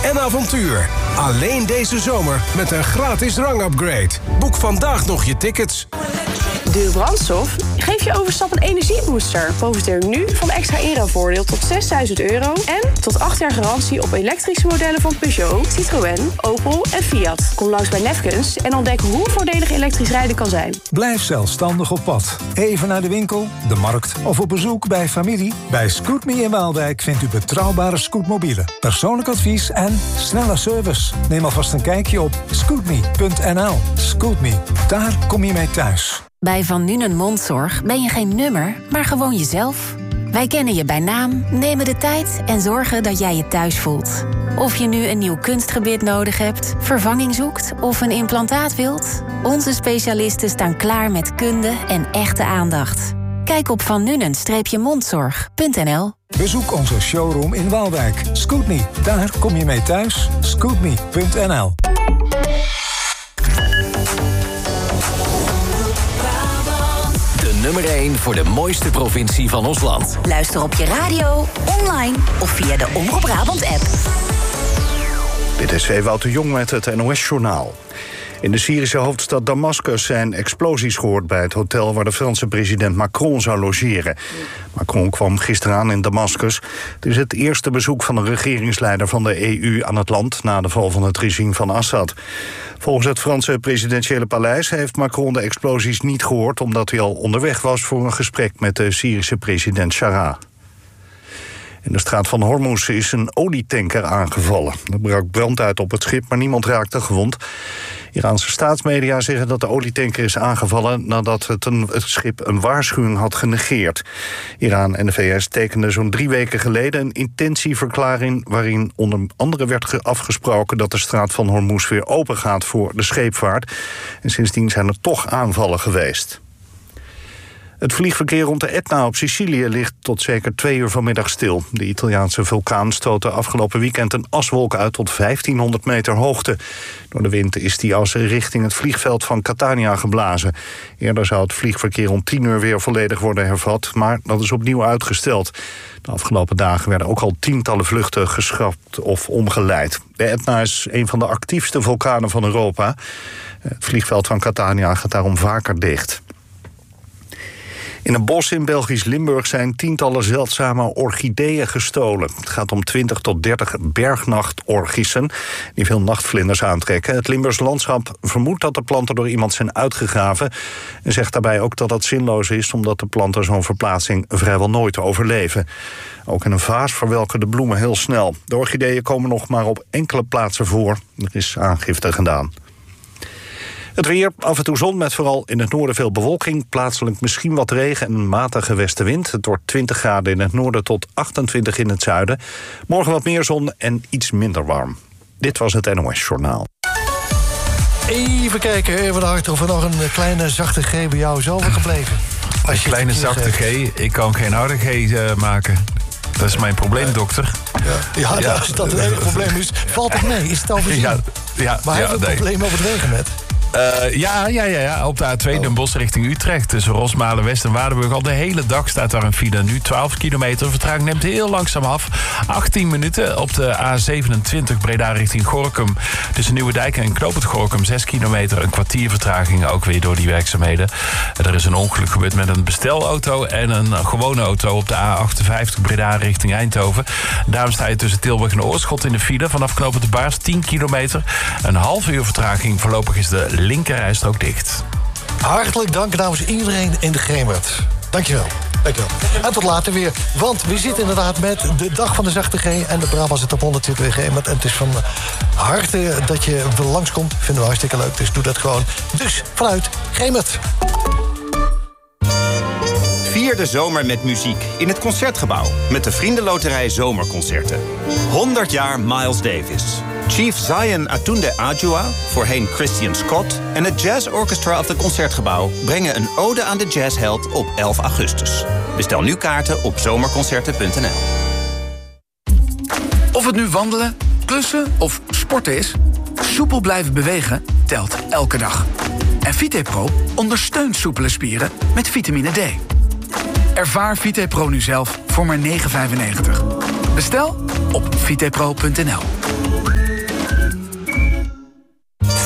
en avontuur. Alleen deze zomer met een gratis rangupgrade. Boek vandaag nog je tickets. De brandstof? Geef je overstap een energiebooster. Profiteer nu van extra inruilvoordeel tot €6.000 en tot 8 jaar garantie op elektrische modellen van Peugeot, Citroën, Opel en Fiat. Kom langs bij Lefkens en ontdek hoe voordelig elektrisch rijden kan zijn. Blijf zelfstandig op pad. Even naar de winkel, de markt of op bezoek bij familie. Bij Scootme in Waalwijk vindt u betrouwbare scootmobielen, persoonlijk advies en snelle service. Neem alvast een kijkje op scootme.nl. Scootme, daar kom je mee thuis. Bij Van Nuenen Mondzorg ben je geen nummer, maar gewoon jezelf. Wij kennen je bij naam, nemen de tijd en zorgen dat jij je thuis voelt. Of je nu een nieuw kunstgebit nodig hebt, vervanging zoekt of een implantaat wilt, onze specialisten staan klaar met kunde en echte aandacht. Kijk op vannuenen-mondzorg.nl. Bezoek onze showroom in Waalwijk. Scootme, daar kom je mee thuis. Scootme.nl. Nummer 1 voor de mooiste provincie van ons land. Luister op je radio, online of via de Omroep Brabant-app. Dit is Ewout de Jong met het NOS-journaal. In de Syrische hoofdstad Damascus zijn explosies gehoord bij het hotel waar de Franse president Macron zou logeren. Macron kwam gisteren aan in Damascus. Het is het eerste bezoek van een regeringsleider van de EU aan het land na de val van het regime van Assad. Volgens het Franse presidentiële paleis heeft Macron de explosies niet gehoord omdat hij al onderweg was voor een gesprek met de Syrische president Charah. In de straat van Hormuz is een olietanker aangevallen. Er brak brand uit op het schip, maar niemand raakte gewond. Iraanse staatsmedia zeggen dat de olietanker is aangevallen nadat het schip een waarschuwing had genegeerd. Iran en de VS tekenden zo'n 3 weken geleden een intentieverklaring waarin onder andere werd afgesproken dat de straat van Hormuz weer open gaat voor de scheepvaart. En sindsdien zijn er toch aanvallen geweest. Het vliegverkeer rond de Etna op Sicilië ligt tot zeker 2 uur vanmiddag stil. De Italiaanse vulkaan stootte afgelopen weekend een aswolk uit tot 1500 meter hoogte. Door de wind is die as richting het vliegveld van Catania geblazen. Eerder zou het vliegverkeer om 10 uur weer volledig worden hervat, maar dat is opnieuw uitgesteld. De afgelopen dagen werden ook al tientallen vluchten geschrapt of omgeleid. De Etna is een van de actiefste vulkanen van Europa. Het vliegveld van Catania gaat daarom vaker dicht. In een bos in Belgisch Limburg zijn tientallen zeldzame orchideeën gestolen. Het gaat om 20 tot 30 bergnachtorchissen die veel nachtvlinders aantrekken. Het Limburgs landschap vermoedt dat de planten door iemand zijn uitgegraven en zegt daarbij ook dat dat zinloos is omdat de planten zo'n verplaatsing vrijwel nooit overleven. Ook in een vaas verwelken de bloemen heel snel. De orchideeën komen nog maar op enkele plaatsen voor. Er is aangifte gedaan. Het weer, af en toe zon met vooral in het noorden veel bewolking. Plaatselijk misschien wat regen en een matige westenwind. Het wordt 20 graden in het noorden tot 28 in het zuiden. Morgen wat meer zon en iets minder warm. Dit was het NOS Journaal. Even kijken, even naar achter of er nog een kleine zachte G bij jou is overgebleven. Een kleine zachte G? Ik kan geen harde G maken. Dat is mijn probleem, dokter. Ja, als dat het enige probleem is, valt het mee. Is het al voorzien? Maar heeft het probleem over het wegen met? Ja. Op de A2 Den Bosch richting Utrecht. Tussen Rosmalen West en Waardenburg. Al de hele dag staat daar een file. Nu 12 kilometer. Vertraging neemt heel langzaam af. 18 minuten op de A27 Breda richting Gorinchem. Tussen Nieuwedijk en Knoopend Gorinchem 6 kilometer. Een kwartier vertraging ook weer door die werkzaamheden. Er is een ongeluk gebeurd met een bestelauto en een gewone auto op de A58 Breda richting Eindhoven. Daarom sta je tussen Tilburg en Oorschot in de file. Vanaf Knoopend de Baars 10 kilometer. Een half uur vertraging. Voorlopig is de linkerrijstrook dicht. Hartelijk dank namens iedereen in de Gemert. Dankjewel. En tot later weer. Want we zitten inderdaad met de dag van de zachte G en de Brabants op 100 Gemert. En het is van harte dat je langskomt. Vinden we hartstikke leuk, dus doe dat gewoon. Dus vanuit Gemert. Vier de zomer met muziek in het Concertgebouw met de Vriendenloterij Zomerconcerten. 100 jaar Miles Davis. Chief Zion Atunde Adjua, voorheen Christian Scott, en het Jazz Orchestra of het Concertgebouw brengen een ode aan de jazzheld op 11 augustus. Bestel nu kaarten op zomerconcerten.nl. Of het nu wandelen, klussen of sporten is, soepel blijven bewegen telt elke dag. En VitePro ondersteunt soepele spieren met vitamine D. Ervaar VitePro nu zelf voor maar €9,95. Bestel op vitepro.nl.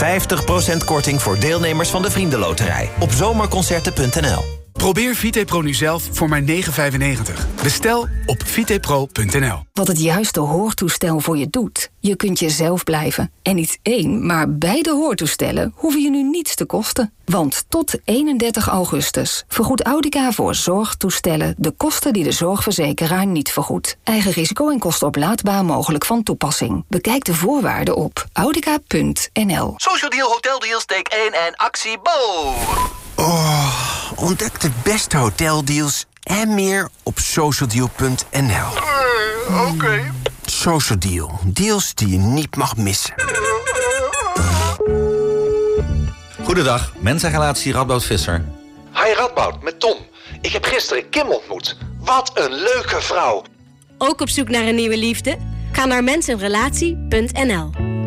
50% korting voor deelnemers van de Vriendenloterij. Op zomerconcerten.nl. Probeer VitePro nu zelf voor maar €9,95. Bestel op vitepro.nl. Wat het juiste hoortoestel voor je doet. Je kunt jezelf blijven. En niet één, maar beide hoortoestellen hoeven je nu niets te kosten. Want tot 31 augustus vergoedt Audica voor zorgtoestellen de kosten die de zorgverzekeraar niet vergoedt. Eigen risico en kosten oplaadbaar mogelijk van toepassing. Bekijk de voorwaarden op audica.nl. Social Deal Hotel Deals take 1 en actie Bo! Oh, ontdek de beste hoteldeals en meer op socialdeal.nl. Oké. Social Deal. Deals die je niet mag missen. Goedendag, mensenrelatie Radboud Visser. Hi Radboud, met Tom. Ik heb gisteren Kim ontmoet. Wat een leuke vrouw. Ook op zoek naar een nieuwe liefde? Ga naar mensenrelatie.nl.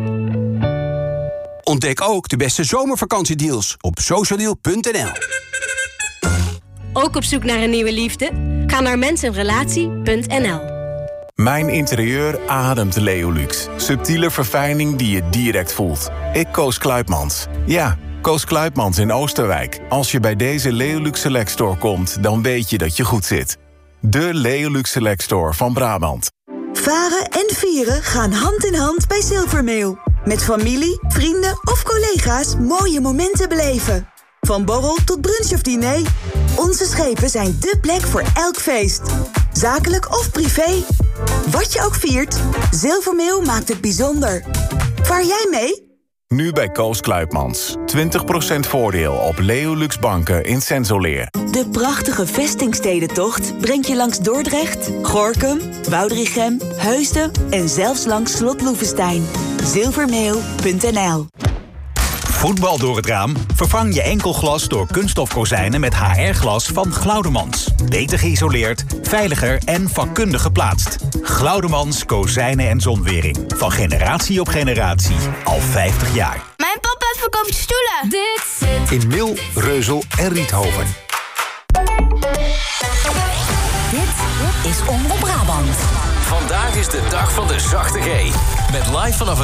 Ontdek ook de beste zomervakantiedeals op socialdeal.nl. Ook op zoek naar een nieuwe liefde? Ga naar mensenrelatie.nl. Mijn interieur ademt Leolux. Subtiele verfijning die je direct voelt. Ik koos Kluipmans. Ja, koos Kluipmans in Oosterwijk. Als je bij deze Leolux Select Store komt, dan weet je dat je goed zit. De Leolux Select Store van Brabant. Varen en vieren gaan hand in hand bij Zilvermeeuw. Met familie, vrienden of collega's mooie momenten beleven. Van borrel tot brunch of diner. Onze schepen zijn dé plek voor elk feest. Zakelijk of privé. Wat je ook viert, Zilvermeeuw maakt het bijzonder. Vaar jij mee? Nu bij Koos Kluipmans. 20% voordeel op Leolux banken in Sensoleer. De prachtige vestingstedentocht brengt je langs Dordrecht, Gorinchem, Woudrichem, Heusden en zelfs langs Slot Loevestein. Zilvermeeuw.nl. Voetbal door het raam? Vervang je enkelglas door kunststof kozijnen met HR-glas van Glaudemans. Beter geïsoleerd, veiliger en vakkundig geplaatst. Glaudemans kozijnen en zonwering. Van generatie op generatie. Al 50 jaar. Mijn papa verkoopt stoelen. Dit zit In Mil, Reuzel en Riethoven. Dit is Omroep Brabant. Vandaag is de dag van de zachte G. Met live vanaf het